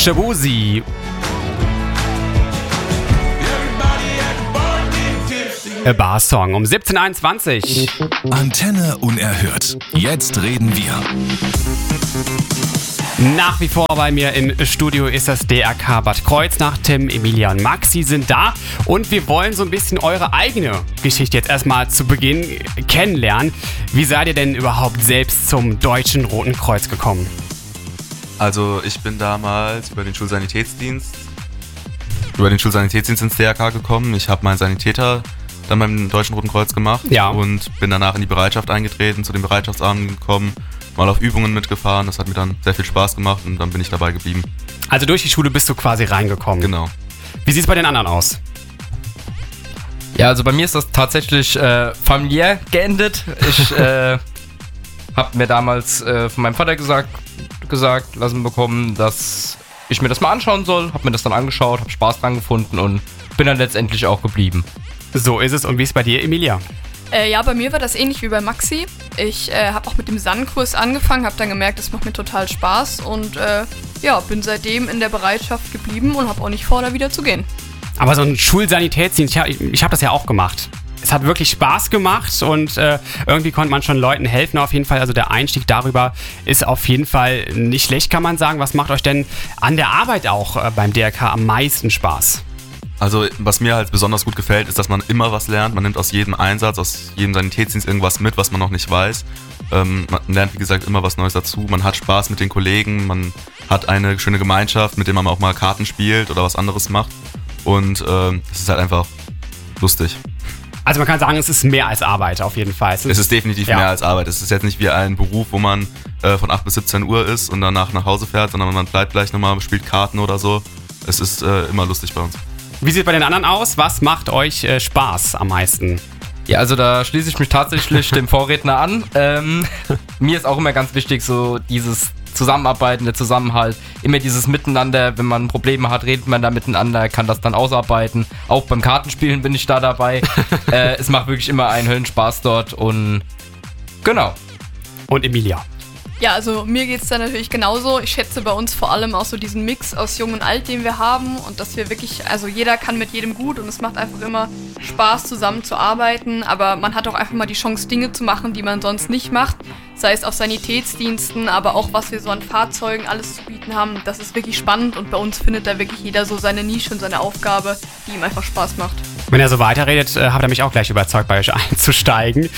Shaboozey. A Bar-Song um 17:21. Antenne unerhört. Jetzt reden wir. Nach wie vor bei mir im Studio ist das DRK Bad Kreuznach. Tim, Emilia und Maxi sind da und wir wollen so ein bisschen eure eigene Geschichte jetzt erstmal zu Beginn kennenlernen. Wie seid ihr denn überhaupt selbst zum Deutschen Roten Kreuz gekommen? Also ich bin damals über den Schulsanitätsdienst ins DRK gekommen. Ich habe meinen Sanitäter dann beim Deutschen Roten Kreuz gemacht und bin danach in die Bereitschaft eingetreten, zu den Bereitschaftsabenden gekommen, mal auf Übungen mitgefahren. Das hat mir dann sehr viel Spaß gemacht und dann bin ich dabei geblieben. Also durch die Schule bist du quasi reingekommen? Genau. Wie sieht es bei den anderen aus? Ja, also bei mir ist das tatsächlich familiär geendet. Ich habe mir damals von meinem Vater gesagt lassen bekommen, dass ich mir das mal anschauen soll. Habe mir das dann angeschaut, habe Spaß dran gefunden und bin dann letztendlich auch geblieben. So ist es. Und wie ist es bei dir, Emilia? Ja, bei mir war das ähnlich wie bei Maxi. Ich habe auch mit dem San-Kurs angefangen, habe dann gemerkt, das macht mir total Spaß und bin seitdem in der Bereitschaft geblieben und habe auch nicht vor, da wieder zu gehen. Aber so ein Schulsanitätsdienst, ich habe das ja auch gemacht. Es hat wirklich Spaß gemacht und irgendwie konnte man schon Leuten helfen auf jeden Fall. Also der Einstieg darüber ist auf jeden Fall nicht schlecht, kann man sagen. Was macht euch denn an der Arbeit auch beim DRK am meisten Spaß? Also was mir halt besonders gut gefällt, ist, dass man immer was lernt. Man nimmt aus jedem Einsatz, aus jedem Sanitätsdienst irgendwas mit, was man noch nicht weiß. Man lernt, wie gesagt, immer was Neues dazu. Man hat Spaß mit den Kollegen, man hat eine schöne Gemeinschaft, mit der man auch mal Karten spielt oder was anderes macht. Und es ist halt einfach lustig. Also man kann sagen, es ist mehr als Arbeit auf jeden Fall. Es ist definitiv mehr als Arbeit. Es ist jetzt nicht wie ein Beruf, wo man von 8 bis 17 Uhr ist und danach nach Hause fährt, sondern man bleibt gleich nochmal, spielt Karten oder so. Es ist immer lustig bei uns. Wie sieht es bei den anderen aus? Was macht euch Spaß am meisten? Ja, also da schließe ich mich tatsächlich dem Vorredner an. Mir ist auch immer ganz wichtig, so dieses Zusammenarbeiten, der Zusammenhalt, immer dieses Miteinander. Wenn man Probleme hat, redet man da miteinander, kann das dann ausarbeiten. Auch beim Kartenspielen bin ich da dabei. Es macht wirklich immer einen Höllenspaß dort und genau. Und Emilia? Ja, also mir geht es da natürlich genauso. Ich schätze bei uns vor allem auch so diesen Mix aus Jung und Alt, den wir haben und dass wir wirklich, also jeder kann mit jedem gut und es macht einfach immer Spaß, zusammen zu arbeiten, aber man hat auch einfach mal die Chance, Dinge zu machen, die man sonst nicht macht, sei es auf Sanitätsdiensten, aber auch was wir so an Fahrzeugen alles zu bieten haben. Das ist wirklich spannend und bei uns findet da wirklich jeder so seine Nische und seine Aufgabe, die ihm einfach Spaß macht. Wenn er so weiterredet, habt ihr mich auch gleich überzeugt, bei euch einzusteigen.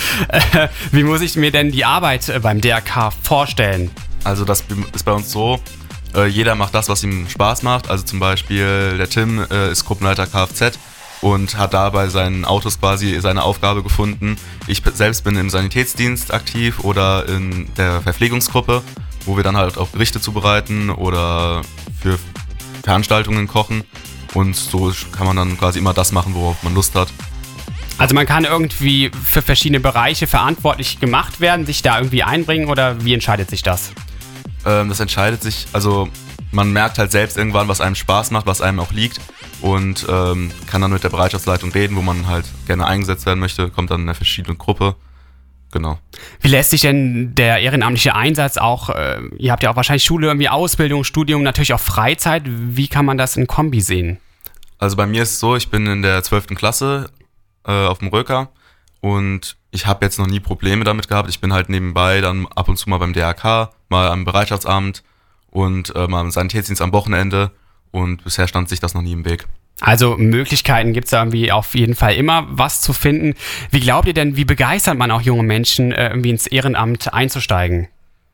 Wie muss ich mir denn die Arbeit beim DRK vorstellen? Also das ist bei uns so, jeder macht das, was ihm Spaß macht. Also zum Beispiel der Tim ist Gruppenleiter Kfz und hat da bei seinen Autos quasi seine Aufgabe gefunden. Ich selbst bin im Sanitätsdienst aktiv oder in der Verpflegungsgruppe, wo wir dann halt auch Gerichte zubereiten oder für Veranstaltungen kochen. Und so kann man dann quasi immer das machen, worauf man Lust hat. Also man kann irgendwie für verschiedene Bereiche verantwortlich gemacht werden, sich da irgendwie einbringen oder wie entscheidet sich das? Das entscheidet sich, also man merkt halt selbst irgendwann, was einem Spaß macht, was einem auch liegt und kann dann mit der Bereitschaftsleitung reden, wo man halt gerne eingesetzt werden möchte, kommt dann in eine verschiedene Gruppe. Genau. Wie lässt sich denn der ehrenamtliche Einsatz auch, ihr habt ja auch wahrscheinlich Schule, irgendwie Ausbildung, Studium, natürlich auch Freizeit, wie kann man das in Kombi sehen? Also bei mir ist es so, ich bin in der 12. Klasse auf dem Röker und ich habe jetzt noch nie Probleme damit gehabt. Ich bin halt nebenbei dann ab und zu mal beim DRK, mal am Bereitschaftsabend und mal im Sanitätsdienst am Wochenende und bisher stand sich das noch nie im Weg. Also Möglichkeiten gibt es da irgendwie auf jeden Fall immer, was zu finden. Wie glaubt ihr denn, wie begeistert man auch junge Menschen, irgendwie ins Ehrenamt einzusteigen?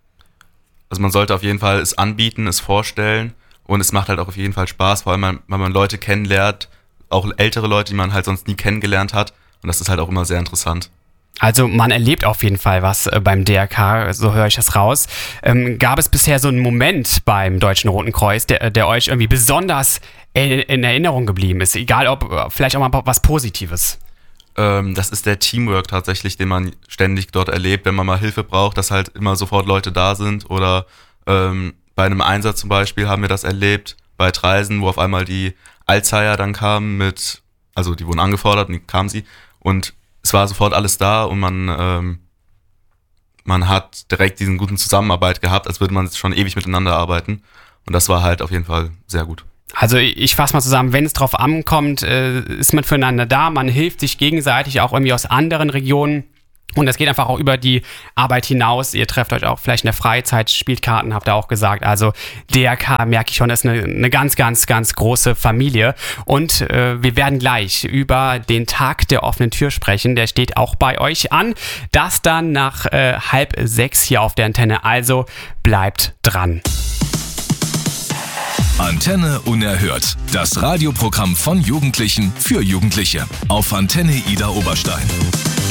Also man sollte auf jeden Fall es anbieten, es vorstellen und es macht halt auch auf jeden Fall Spaß, vor allem wenn man Leute kennenlernt, auch ältere Leute, die man halt sonst nie kennengelernt hat und das ist halt auch immer sehr interessant. Also man erlebt auf jeden Fall was beim DRK, so höre ich das raus. Gab es bisher so einen Moment beim Deutschen Roten Kreuz, der euch irgendwie besonders in Erinnerung geblieben ist? Egal ob vielleicht auch mal was Positives. Das ist der Teamwork tatsächlich, den man ständig dort erlebt, wenn man mal Hilfe braucht, dass halt immer sofort Leute da sind oder bei einem Einsatz zum Beispiel haben wir das erlebt, bei Treisen, wo auf einmal die Alzheimer dann kamen also die wurden angefordert und die kamen sie und es war sofort alles da und man hat direkt diesen guten Zusammenarbeit gehabt, als würde man schon ewig miteinander arbeiten Und das war halt auf jeden Fall sehr gut. Also ich fasse mal zusammen, wenn es drauf ankommt, ist man füreinander da, man hilft sich gegenseitig, auch irgendwie aus anderen Regionen. Und das geht einfach auch über die Arbeit hinaus. Ihr trefft euch auch vielleicht in der Freizeit, spielt Karten, habt ihr auch gesagt. Also DRK, merke ich schon, ist eine ganz, ganz, ganz große Familie. Und wir werden gleich über den Tag der offenen Tür sprechen. Der steht auch bei euch an. Das dann nach 5:30 hier auf der Antenne. Also bleibt dran. Antenne Unerhört. Das Radioprogramm von Jugendlichen für Jugendliche. Auf Antenne Idar Oberstein.